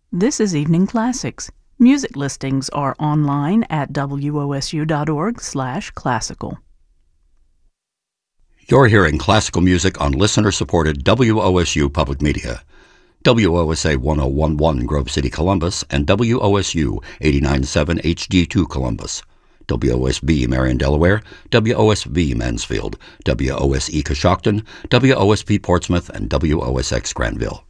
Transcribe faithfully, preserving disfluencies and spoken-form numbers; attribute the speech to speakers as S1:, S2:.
S1: This is Evening Classics. Music listings are online at w o s u dot org slash classical.
S2: You're hearing classical music on listener-supported W O S U Public Media. W O S A one oh one point one Grove City, Columbus, and W O S U eighty-nine point seven H D two Columbus. W O S B Marion, Delaware, W O S V Mansfield, W O S E Coshocton, W O S P Portsmouth, and W O S X Granville.